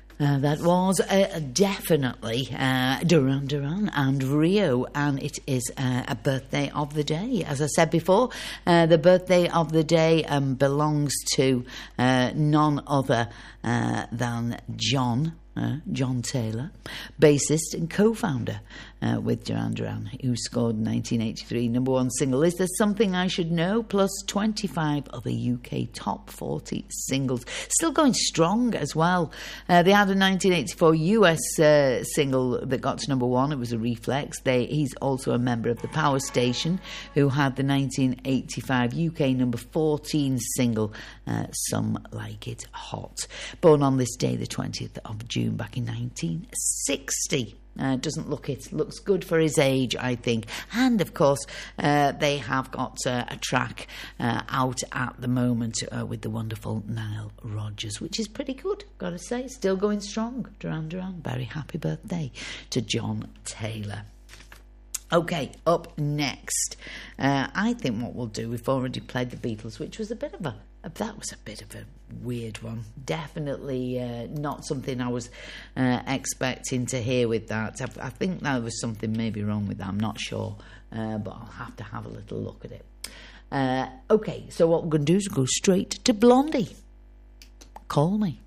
That was definitely Duran Duran and Rio, and it is a birthday of the day. As I said before, the birthday of the day belongs to none other than John Taylor, bassist and co-founder with Duran Duran, who scored 1983 number one single Is There Something I Should Know, plus 25 other UK top 40 singles. Still going strong as well. They had a 1984 US single that got to number one. It was a Reflex. He's also a member of the Power Station, who had the 1985 UK number 14 single, Some Like It Hot. Born on this day, the 20th of June, back in 1960. Doesn't look it. Looks good for his age, I think. And, of course, they have got a track out at the moment with the wonderful Nile Rodgers, which is pretty good, got to say. Still going strong. Duran Duran. Very happy birthday to John Taylor. Okay, up next. I think what we'll do, we've already played the Beatles, which was a bit of a weird one. Definitely not something I was expecting to hear with that. I think there was something maybe wrong with that. I'm not sure, but I'll have to have a little look at it. Okay, so what we're going to do is go straight to Blondie. Call Me.